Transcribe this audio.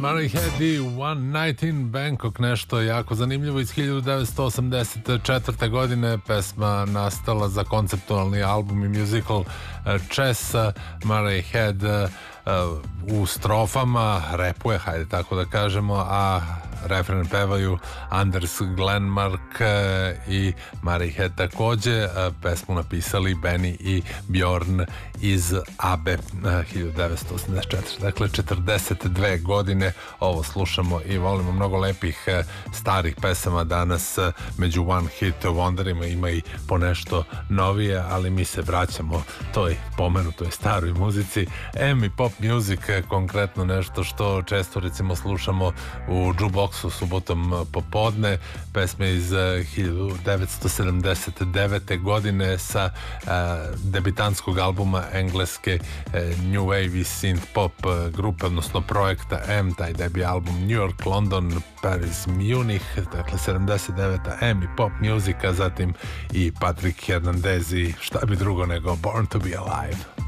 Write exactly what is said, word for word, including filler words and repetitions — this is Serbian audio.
Murray Head i One Night in Bangkok, nešto jako zanimljivo iz hiljadu devetsto osamdeset četvrte. godine, pesma nastala za konceptualni album i musical Chess. Murray Head u strofama repuje, hajde tako da kažemo, a refren pevaju Anders Glenmark i Murray Head takođe. Pesmu napisali Benny i Bjorn iz ABBE hiljadu devetsto osamdeset četvrte. Dakle, četrdeset dve godine ovo slušamo i volimo. Mnogo lepih starih pesama danas. Među One Hit Wonderima ima i ponešto novije, ali mi se vraćamo toj pomenutoj staroj muzici. M i pop music, konkretno nešto što često recimo slušamo u jukeboxu subotom popodne. Pesme iz hiljadu devetsto sedamdeset devete. godine sa uh, debitanskog albuma engleske uh, New Wave i Synth Pop grupe, odnosno projekta M, taj debi album New York, London, Paris, Munich, dakle sedamdeset deveta. M i pop muzika, zatim i Patrick Hernandez i šta bi drugo nego Born to be Alive.